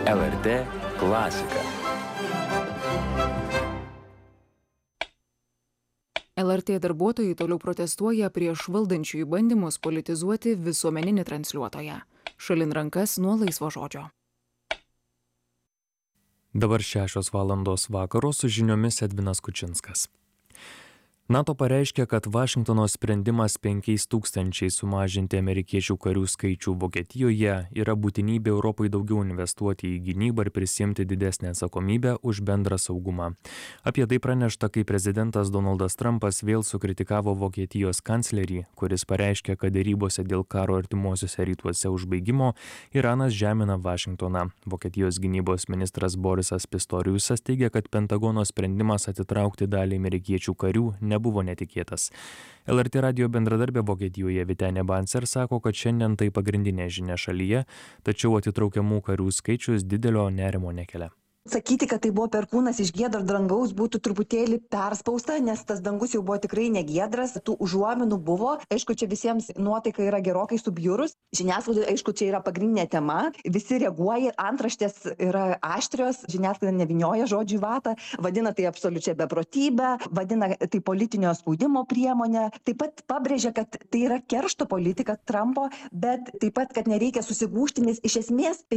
LRT klasika. LRT darbuotojai toliau protestuoja prieš valdančiųjų bandymus politizuoti visuomeninį transliuotoją. Šalin rankas nuo laisvo žodžio. Dabar 6 valandos vakaro su žiniomis Edvinas Kučinskas. NATO pareiškė, kad Vašingtono sprendimas 5000 sumažinti amerikiečių karių skaičių Vokietijoje yra būtinybė Europai daugiau investuoti į gynybą ir prisiimti didesnę atsakomybę už bendrą saugumą. Apie tai pranešta, kai prezidentas Donaldas Trumpas vėl sukritikavo Vokietijos kanclerį, kuris pareiškė, kad dėrybose dėl karo artimuosiuose rytuose užbaigimo Iranas žemina Vašingtoną. Vokietijos gynybos ministras Borisas Pistoriusas teigia, kad Pentagono sprendimas atitraukti dalį amerikiečių karių nebuvo netikėtas. LRT radijo bendradarbė Vokietijoje Vytenė Bancer sako, kad šiandien tai pagrindinė žinia šalyje, tačiau atitraukiamų karių skaičius didelio nerimo nekelia. Sakyti, kad tai buvo perkūnas iš giedro dangaus, būtų truputėlį perspausta, nes tas dangus jau buvo tikrai negiedras, tų užuominų buvo. Aišku, čia visiems nuotaika yra gerokai subjurus. Žiniasklaida, aišku, čia yra pagrindinė tema. Visi reaguoja, antraštės yra aštrios, žiniasklaida nevinioja žodžių į vatą, vadina tai absoliučia beprotybė, vadina tai politinio spaudimo priemonė. Taip pat pabrėžia, kad tai yra keršto politika Trumpo, bet taip pat, kad nereikia susigūžti, nes iš esmės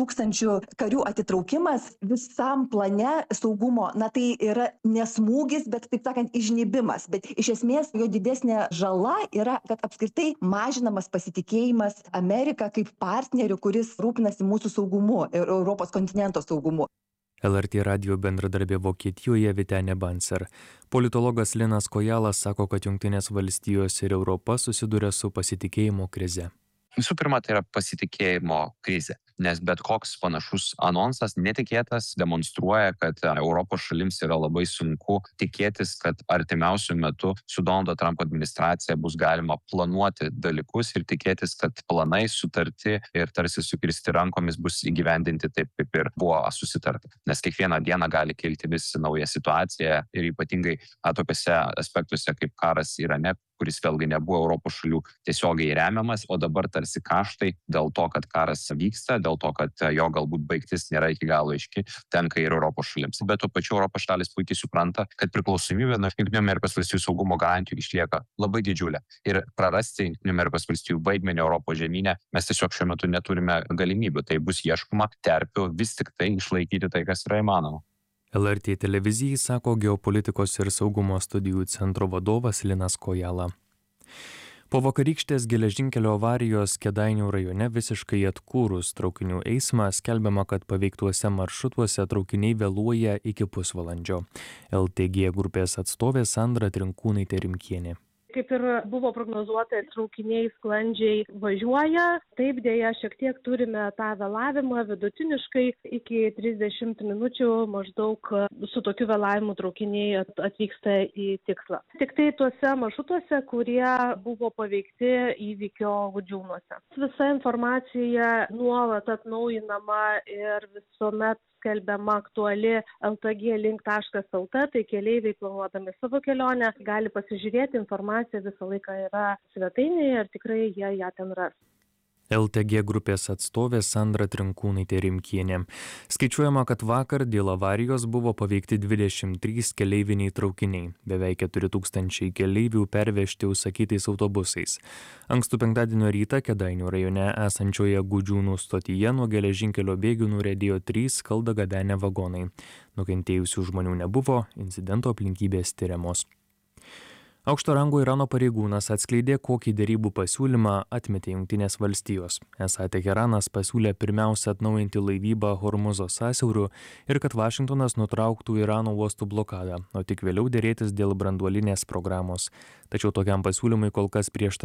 5000 karių atitraukimas visam plane saugumo, na tai yra nesmūgis, bet taip sakant įžnybimas, bet iš esmės jo didesnė žala yra, kad apskritai mažinamas pasitikėjimas Amerika kaip partneriu, kuris rūpinasi mūsų saugumu ir Europos kontinento saugumu. LRT radijo bendradarbė Vokietijoje Vytenė Bancer. Politologas Linas Kojalas sako, kad Jungtinės valstijos ir Europa susiduria su pasitikėjimo krize. Visų pirma, tai yra pasitikėjimo krizė, nes bet koks panašus anonsas netikėtas demonstruoja, kad Europos šalims yra labai sunku tikėtis, kad artimiausiu metu su Donaldo Trumpo administracija bus galima planuoti dalykus ir tikėtis, kad planai sutarti ir tarsi sukirsti rankomis bus įgyvendinti taip, kaip ir buvo susitarta. Nes kiekvieną dieną gali kilti vis nauja situacija ir ypatingai tokiuose aspektuose kaip karas Irane, kuris vėlgi nebuvo Europos šalių tiesiogiai remiamas, o dabar tarsi kaštai dėl to, kad karas vyksta, dėl to, kad jo galbūt baigtis nėra iki galo aiški, tenka ir Europos šalims. Bet tuo pačiu Europos šalis puikiai supranta, kad priklausomybė nuo Jungtinių Amerikos valstijų saugumo garantijų išlieka labai didžiulė. Ir prarasti Jungtinių Amerikos valstijų vaidmenį Europos žemyne mes tiesiog šiuo metu neturime galimybių. Tai bus ieškoma terpių vis tik tai išlaikyti tai, kas yra įmanoma. LRT televizijai sako geopolitikos ir saugumo studijų centro vadovas Linas Kojala. Po vakarykštės geležinkelio avarijos Kėdainių rajone visiškai atkūrus traukinių eismą skelbiama, kad paveiktuose maršrutuose traukiniai vėluoja iki pusvalandžio. LTG grupės atstovė Sandra Trinkūnaitė-Rimkienė. Kaip ir buvo prognozuota, traukiniai sklandžiai važiuoja. Taip, dėja, šiek tiek turime tą vėlavimą, vidutiniškai iki 30 minučių maždaug su tokiu vėlavimu traukiniai atvyksta į tikslą. Tik tai tuose maršrutuose, kurie buvo paveikti įvykio Gudžiūnuose. Visa informacija nuolat atnaujinama ir visuomet skelbiama aktuali ltglink.lt, tai keleiviai planuodami savo kelionę gali pasižiūrėti, informacija visą laiką yra svetainėje ir tikrai jie ją ten ras. LTG grupės atstovė Sandra Trinkūnaitė-Rimkienė. Skaičiuojama, kad vakar dėl avarijos buvo paveikti 23 keleiviniai traukiniai, beveik 4000 keleivių pervežti užsakytais autobusais. Ankstų penktadienio rytą Kėdainių rajone esančioje Gudžiūnų stotyje nuo geležinkelio bėgių nuriedėjo 3 skaldą gabenę vagonai. Nukentėjusių žmonių nebuvo, incidento aplinkybės tiriamos. Aukšto rango Irano pareigūnas atskleidė, kokį derybų pasiūlymą atmetė Jungtinės valstijos. Esą Teheranas pasiūlė pirmiausia atnaujinti laivybą Hormuzo sąsiauriu ir kad Vašingtonas nutrauktų Irano uostų blokadą, o tik vėliau derėtis dėl branduolinės programos. Tačiau tokiam pasiūlymui kol kas prieštarauja